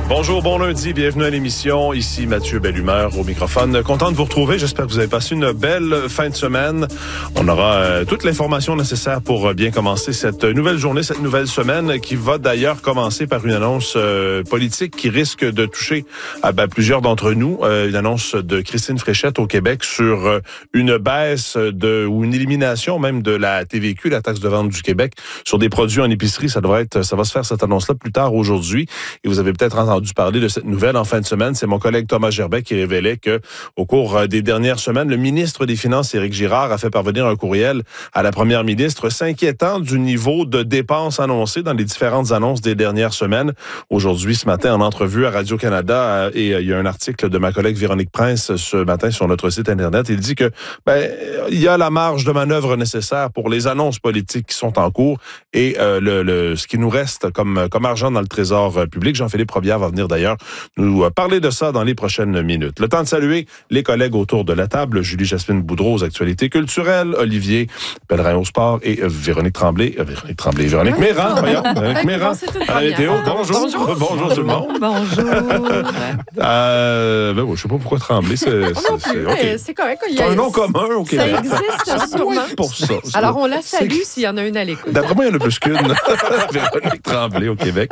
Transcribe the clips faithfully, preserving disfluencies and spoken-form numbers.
Bonjour, bon lundi, bienvenue à l'émission. Ici Mathieu Bellumeur au microphone. Content de vous retrouver. J'espère que vous avez passé une belle fin de semaine. On aura euh, toute l'information nécessaire pour bien commencer cette nouvelle journée, cette nouvelle semaine qui va d'ailleurs commencer par une annonce euh, politique qui risque de toucher à ben, plusieurs d'entre nous. Euh, une annonce de Christine Fréchette au Québec sur euh, une baisse de ou une élimination même de la T V Q, la taxe de vente du Québec, sur des produits en épicerie. Ça devrait être, ça va se faire cette annonce-là plus tard aujourd'hui. Et vous avez peut-être entendu parler de cette nouvelle en fin de semaine. C'est mon collègue Thomas Gerbet qui révélait que, au cours des dernières semaines, le ministre des Finances, Éric Girard, a fait parvenir un courriel à la première ministre s'inquiétant du niveau de dépenses annoncées dans les différentes annonces des dernières semaines. Aujourd'hui, ce matin, en entrevue à Radio-Canada, et il y a un article de ma collègue Véronique Prince ce matin sur notre site Internet. Il dit que, ben, il y a la marge de manœuvre nécessaire pour les annonces politiques qui sont en cours et euh, le, le, ce qui nous reste comme, comme argent dans le trésor public. Jean-Philippe Robillard va venir d'ailleurs nous parler de ça dans les prochaines minutes. Le temps de saluer les collègues autour de la table. Julie-Jasmine Boudreau aux actualités culturelles, Olivier Pellerin au sport et Véronique Tremblay. Euh, Véronique Tremblay, Véronique oui. Méran, voyons. Véronique Méran à la météo. Bonjour. Bonjour. Bonjour tout le monde. Bonjour. euh, ben, je sais pas pourquoi Tremblay, c'est, c'est, c'est, okay. c'est correct. C'est un nom commun au Québec. Ça existe sûrement. Pour ça. Alors on la salue s'il y en a une à l'écoute. D'après moi, il y en a plus qu'une. Véronique Tremblay au Québec.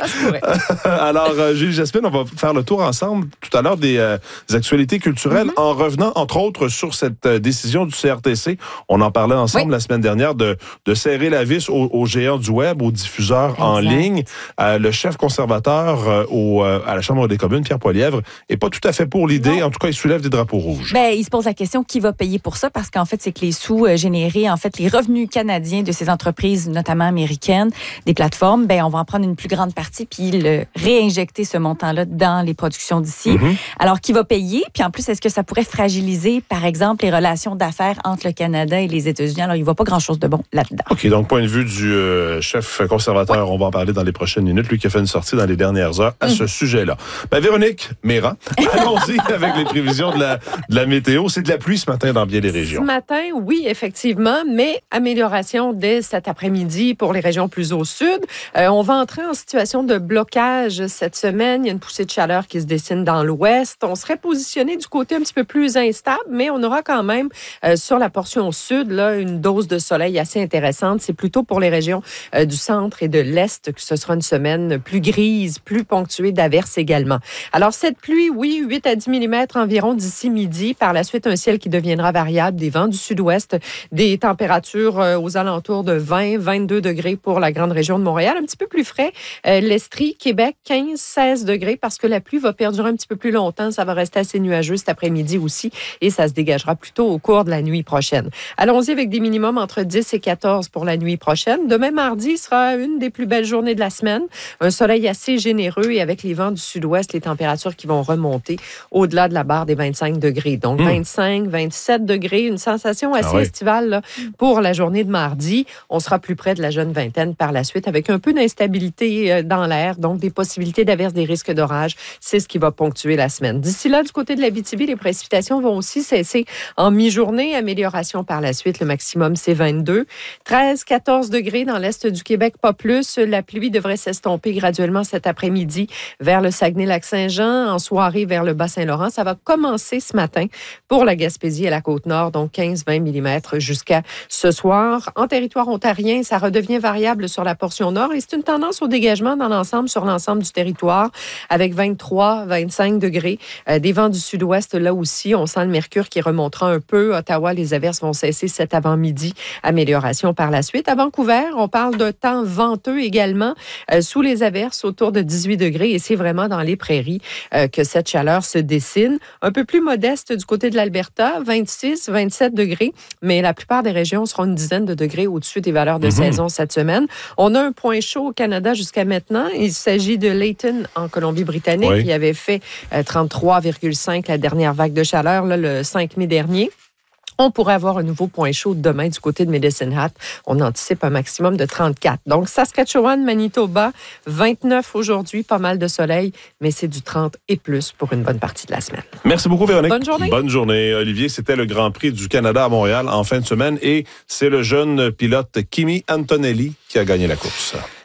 Ah, Alors, euh, Julie Jasmine, on va faire le tour ensemble tout à l'heure des, euh, des actualités culturelles mm-hmm. en revenant, entre autres, sur cette euh, décision du C R T C. On en parlait ensemble oui. la semaine dernière de, de serrer la vis aux, aux géants du web, aux diffuseurs exact. En ligne. Euh, le chef conservateur euh, au, euh, à la Chambre des communes, Pierre Poilievre, n'est pas tout à fait pour l'idée. Non. En tout cas, il soulève des drapeaux rouges. Ben, il se pose la question qui va payer pour ça parce qu'en fait, c'est que les sous euh, générés, en fait, les revenus canadiens de ces entreprises, notamment américaines, des plateformes, ben, on va en prendre une plus grande partie puis le réinjecter ce montant-là dans les productions d'ici. Mm-hmm. Alors, qui va payer? Puis en plus, est-ce que ça pourrait fragiliser, par exemple, les relations d'affaires entre le Canada et les États-Unis? Alors, il ne voit pas grand-chose de bon là-dedans. OK, donc, point de vue du euh, chef conservateur, ouais. on va en parler dans les prochaines minutes, lui qui a fait une sortie dans les dernières heures à mm-hmm. ce sujet-là. Ben, Véronique Méran, allons-y avec les prévisions de la, de la météo. C'est de la pluie ce matin dans bien des régions. Ce matin, oui, effectivement, mais amélioration dès cet après-midi pour les régions plus au sud. Euh, on va entrer en situation de blocage cette semaine. Il y a une poussée de chaleur qui se dessine dans l'ouest. On serait positionné du côté un petit peu plus instable, mais on aura quand même euh, sur la portion sud là, une dose de soleil assez intéressante. C'est plutôt pour les régions euh, du centre et de l'est que ce sera une semaine plus grise, plus ponctuée d'averses également. Alors cette pluie, oui, huit à dix millimètres environ d'ici midi. Par la suite, un ciel qui deviendra variable, des vents du sud-ouest, des températures euh, aux alentours de vingt à vingt-deux degrés pour la grande région de Montréal. Un petit peu plus frais, euh, l'Estrie, Québec, quinze à seize degrés parce que la pluie va perdurer un petit peu plus longtemps. Ça va rester assez nuageux cet après-midi aussi et ça se dégagera plutôt au cours de la nuit prochaine. Allons-y avec des minimums entre dix et quatorze pour la nuit prochaine. Demain, mardi, sera une des plus belles journées de la semaine. Un soleil assez généreux et avec les vents du sud-ouest, les températures qui vont remonter au-delà de la barre des vingt-cinq degrés. Donc, mmh. vingt-cinq, vingt-sept degrés, une sensation assez ah oui. estivale là, pour la journée de mardi. On sera plus près de la jeune vingtaine par la suite avec un peu d'instabilité dans l'air, donc des possibilités d'averses, des risques d'orage. C'est ce qui va ponctuer la semaine. D'ici là, du côté de l'Abitibi, les précipitations vont aussi cesser en mi-journée. Amélioration par la suite. Le maximum, c'est vingt-deux. treize à quatorze degrés dans l'est du Québec, pas plus. La pluie devrait s'estomper graduellement cet après-midi vers le Saguenay-Lac-Saint-Jean. En soirée, vers le Bas-Saint-Laurent. Ça va commencer ce matin pour la Gaspésie et la Côte-Nord, donc quinze à vingt millimètres jusqu'à ce soir. En territoire ontarien, ça redevient variable sur la portion nord et c'est une tendance au dégagement dans l'ensemble, sur l'ensemble du territoire, avec vingt-trois à vingt-cinq degrés. Euh, des vents du sud-ouest, là aussi, on sent le mercure qui remontera un peu. Ottawa, les averses vont cesser cet avant-midi. Amélioration par la suite. À Vancouver, on parle d'un temps venteux également, euh, sous les averses, autour de dix-huit degrés, et c'est vraiment dans les prairies euh, que cette chaleur se dessine. Un peu plus modeste du côté de l'Alberta, vingt-six à vingt-sept degrés, mais la plupart des régions seront une dizaine de degrés au-dessus des valeurs de mm-hmm. saison cette semaine. On a un point chaud au Canada jusqu'à maintenant. Il s'agit de Layton, en Colombie-Britannique, oui. qui avait fait euh, trente-trois virgule cinq la dernière vague de chaleur, là, le cinq mai dernier. On pourrait avoir un nouveau point chaud demain du côté de Medicine Hat. On anticipe un maximum de trente-quatre. Donc, Saskatchewan, Manitoba, vingt-neuf aujourd'hui, pas mal de soleil, mais c'est du trente et plus pour une bonne partie de la semaine. Merci beaucoup, Véronique. Bonne journée. Bonne journée, Olivier. C'était le Grand Prix du Canada à Montréal en fin de semaine et c'est le jeune pilote Kimi Antonelli qui a gagné la course.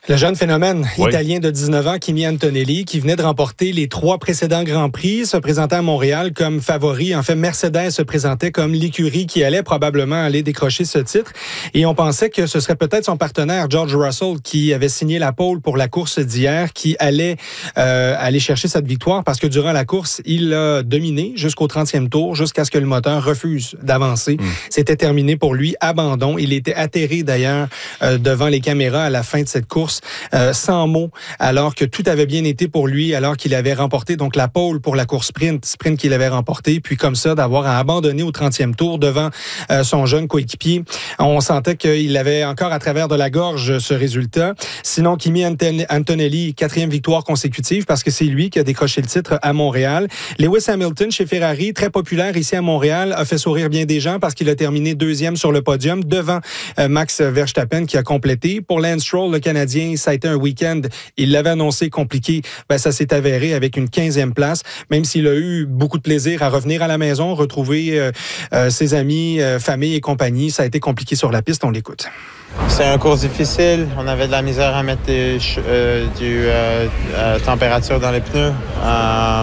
Le jeune phénomène oui. italien de dix-neuf ans, Kimi Antonelli, qui venait de remporter les trois précédents Grands Prix, se présentait à Montréal comme favori. En fait, Mercedes se présentait comme l'écurie qui allait probablement aller décrocher ce titre. Et on pensait que ce serait peut-être son partenaire, George Russell, qui avait signé la pole pour la course d'hier, qui allait euh, aller chercher cette victoire parce que durant la course, il a dominé jusqu'au trentième tour, jusqu'à ce que le moteur refuse d'avancer. Mmh. C'était terminé pour lui, abandon. Il était atterré d'ailleurs euh, devant les caméras à la fin de cette course. Euh, sans mots, alors que tout avait bien été pour lui, alors qu'il avait remporté donc la pole pour la course sprint, sprint qu'il avait remporté, puis comme ça, d'avoir à abandonner au trentième tour devant euh, son jeune coéquipier. On sentait qu'il avait encore à travers de la gorge ce résultat. Sinon, Kimi Antonelli, quatrième victoire consécutive, parce que c'est lui qui a décroché le titre à Montréal. Lewis Hamilton, chez Ferrari, très populaire ici à Montréal, a fait sourire bien des gens parce qu'il a terminé deuxième sur le podium devant euh, Max Verstappen qui a complété. Pour Lance Stroll, le Canadien, ça a été un week-end, il l'avait annoncé compliqué, ben ça s'est avéré avec une quinzième place, même s'il a eu beaucoup de plaisir à revenir à la maison, retrouver euh, euh, ses amis, euh, famille et compagnie. Ça a été compliqué sur la piste, on l'écoute. C'est un course difficile, on avait de la misère à mettre des, euh, du euh, euh, température dans les pneus. Euh,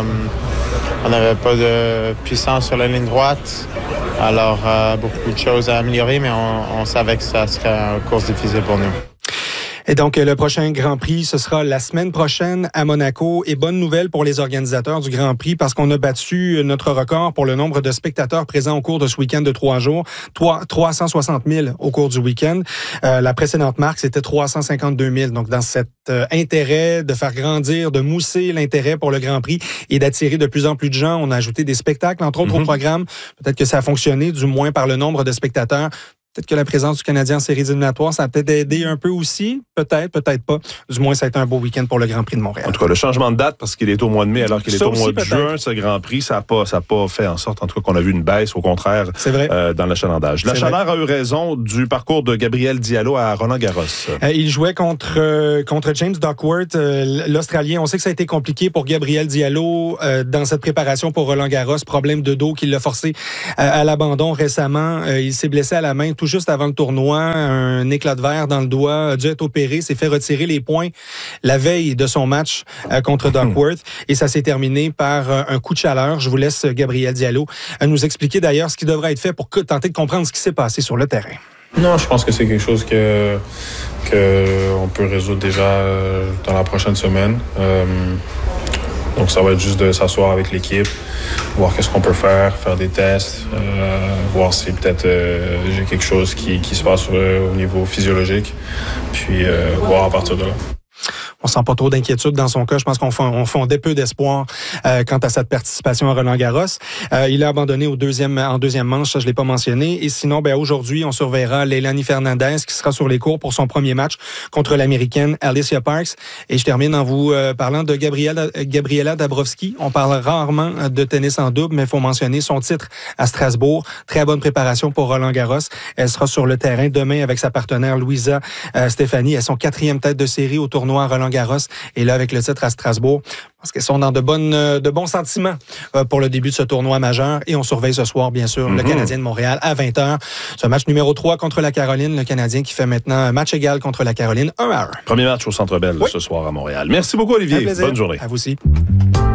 on n'avait pas de puissance sur la ligne droite, alors euh, beaucoup de choses à améliorer, mais on, on savait que ça serait un course difficile pour nous. Et donc, le prochain Grand Prix, ce sera la semaine prochaine à Monaco. Et bonne nouvelle pour les organisateurs du Grand Prix parce qu'on a battu notre record pour le nombre de spectateurs présents au cours de ce week-end de trois jours. trois cent soixante mille au cours du week-end. Euh, la précédente marque, c'était trois cent cinquante-deux mille. Donc, dans cet euh, intérêt de faire grandir, de mousser l'intérêt pour le Grand Prix et d'attirer de plus en plus de gens, on a ajouté des spectacles, entre autres, mm-hmm. au programme. Peut-être que ça a fonctionné, du moins par le nombre de spectateurs. Peut-être que la présence du Canadien en séries éliminatoires, ça a peut-être aidé un peu aussi. Peut-être, peut-être pas. Du moins, ça a été un beau week-end pour le Grand Prix de Montréal. En tout cas, le changement de date, parce qu'il est au mois de mai alors qu'il est ça au mois de peut-être. juin, ce Grand Prix, ça n'a pas, ça a pas fait en sorte, en tout cas, qu'on a vu une baisse, au contraire, c'est vrai. Euh, dans l'achalandage. L'achalandage a eu raison du parcours de Gabriel Diallo à Roland-Garros. Euh, il jouait contre, euh, contre James Duckworth, euh, l'Australien. On sait que ça a été compliqué pour Gabriel Diallo euh, dans cette préparation pour Roland-Garros. Problème de dos qui l'a forcé à, à l'abandon récemment. Euh, il s'est blessé à la main tout juste avant le tournoi. Un éclat de verre dans le doigt, a dû être opéré, s'est fait retirer les points la veille de son match euh, contre Duckworth. Et ça s'est terminé par euh, un coup de chaleur. Je vous laisse, Gabriel Diallo, euh, nous expliquer d'ailleurs ce qui devrait être fait pour que, tenter de comprendre ce qui s'est passé sur le terrain. Non, je pense que c'est quelque chose que, que on peut résoudre déjà euh, dans la prochaine semaine. Euh, donc ça va être juste de s'asseoir avec l'équipe, voir qu'est-ce qu'on peut faire, faire des tests, euh, voir si peut-être euh, j'ai quelque chose qui, qui se passe euh, au niveau physiologique, puis euh, voir à partir de là. On sent pas trop d'inquiétude dans son cas. Je pense qu'on on fondait peu d'espoir euh, quant à cette participation à Roland-Garros. Euh, il a abandonné au deuxième, en deuxième manche, ça je l'ai pas mentionné. Et sinon, ben aujourd'hui, on surveillera Leilani Fernandez qui sera sur les cours pour son premier match contre l'Américaine Alicia Parks. Et je termine en vous euh, parlant de Gabriela, Gabriela Dabrowski. On parle rarement de tennis en double, mais il faut mentionner son titre à Strasbourg. Très bonne préparation pour Roland-Garros. Elle sera sur le terrain demain avec sa partenaire Louisa euh, Stéphanie. Elles sont quatrième tête de série au tournoi Roland-Garros. Et là, avec le titre à Strasbourg, parce qu'elles sont dans de, bonnes, de bons sentiments pour le début de ce tournoi majeur. Et on surveille ce soir, bien sûr, mm-hmm. le Canadien de Montréal à vingt heures. C'est un match numéro trois contre la Caroline. Le Canadien qui fait maintenant un match égal contre la Caroline, un à un. Premier match au Centre Bell oui. ce soir à Montréal. Merci beaucoup, Olivier. Bonne journée. À vous aussi.